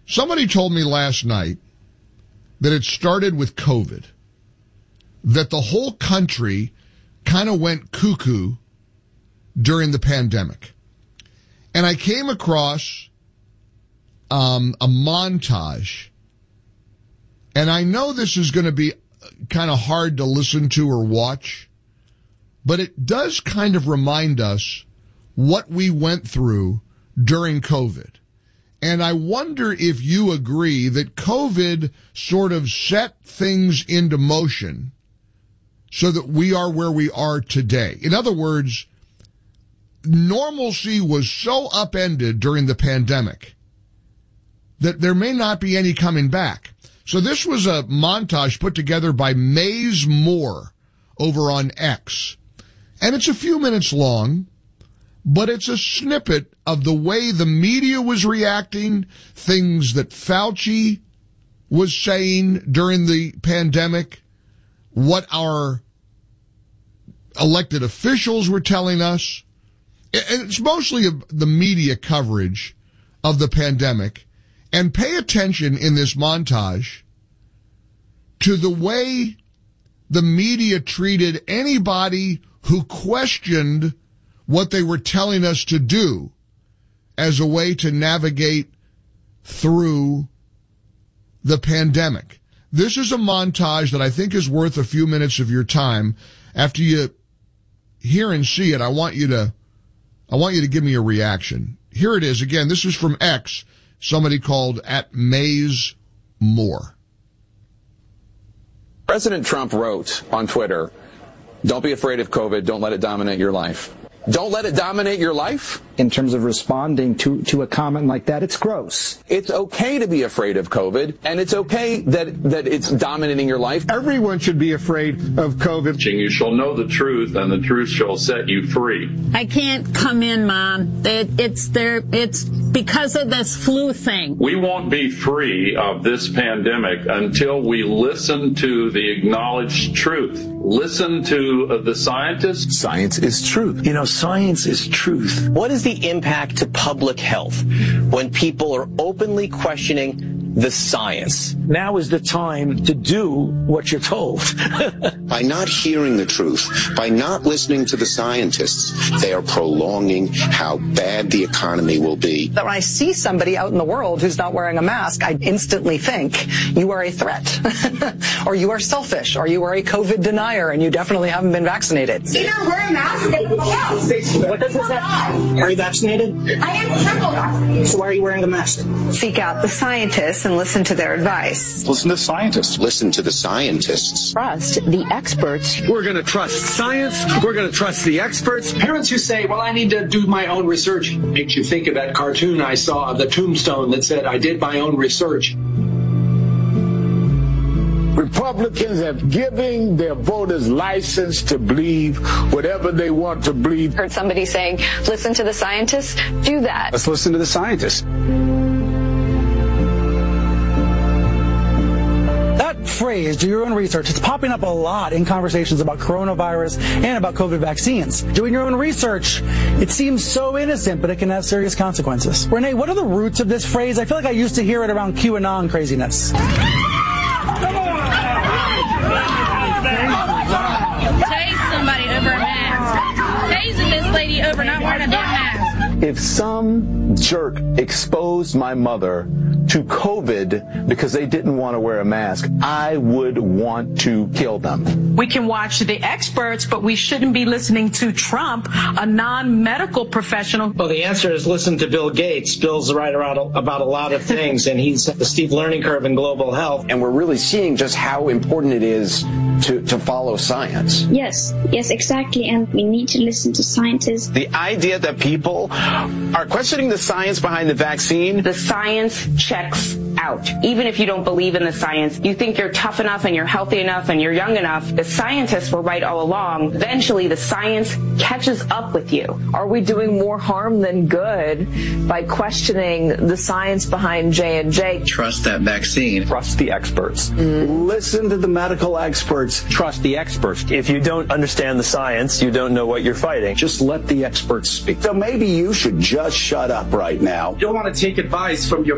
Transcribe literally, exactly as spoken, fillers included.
Somebody told me last night that it started with COVID, that the whole country kind of went cuckoo during the pandemic. And I came across um, a montage, and I know this is going to be kind of hard to listen to or watch, but it does kind of remind us what we went through during COVID. And I wonder if you agree that COVID sort of set things into motion so that we are where we are today. In other words, normalcy was so upended during the pandemic that there may not be any coming back. So this was a montage put together by Maze Moore over on X. And it's a few minutes long, but it's a snippet of the way the media was reacting, things that Fauci was saying during the pandemic, what our elected officials were telling us. And it's mostly the media coverage of the pandemic. And pay attention in this montage to the way the media treated anybody who questioned what they were telling us to do as a way to navigate through the pandemic. This is a montage that I think is worth a few minutes of your time. After you hear and see it, I want you to, I want you to give me a reaction. Here it is. Again, this is from X. Somebody called at Maze Moore. President Trump wrote on Twitter, "Don't be afraid of COVID. Don't let it dominate your life." Don't let it dominate your life? In terms of responding to, to a comment like that, it's gross. It's okay to be afraid of COVID, and it's okay that, that it's dominating your life. Everyone should be afraid of COVID. You shall know the truth, and the truth shall set you free. I can't come in, Mom. It, it's there. It's because of this flu thing. We won't be free of this pandemic until we listen to the acknowledged truth. Listen to the scientists. Science is truth. You know, science is truth. What is the impact to public health when people are openly questioning the science? Now is the time to do what you're told. By not hearing the truth, by not listening to the scientists, they are prolonging how bad the economy will be. When I see somebody out in the world who's not wearing a mask, I instantly think you are a threat, or you are selfish, or you are a COVID denier, and you definitely haven't been vaccinated. Either wear a mask or get the house. What does this have? Are you vaccinated? I am triple vaccinated. So why are you wearing the mask? Seek out the scientists and listen to their advice. Listen to scientists. Listen to the scientists. Trust the experts. We're going to trust science. We're going to trust the experts. Parents who say, well, I need to do my own research, makes you think of that cartoon I saw of the tombstone that said, I did my own research. Republicans have given their voters license to believe whatever they want to believe. Heard somebody saying, listen to the scientists. Do that. Let's listen to the scientists. That phrase, do your own research, it's popping up a lot in conversations about coronavirus and about COVID vaccines. Doing your own research, it seems so innocent, but it can have serious consequences. Renee, what are the roots of this phrase? I feel like I used to hear it around QAnon craziness. Tase somebody over a mask. Tasing this lady over not wearing a damn mask. If some jerk exposed my mother to COVID because they didn't want to wear a mask, I would want to kill them. We can watch the experts, but we shouldn't be listening to Trump, a non-medical professional. Well, the answer is listen to Bill Gates. Bill's right around about a lot of things, and he's the steep learning curve in global health. And we're really seeing just how important it is to, to follow science. Yes, yes, exactly. And we need to listen to scientists. The idea that people are questioning the science behind the vaccine. The science checks out. Even if you don't believe in the science, you think you're tough enough and you're healthy enough and you're young enough. The scientists were right all along. Eventually, the science catches up with you. Are we doing more harm than good by questioning the science behind J and J? Trust that vaccine. Trust the experts. Mm. Listen to the medical experts. Trust the experts. If you don't understand the science, you don't know what you're fighting. Just let the experts speak. So maybe you should just shut up right now. You don't want to take advice from your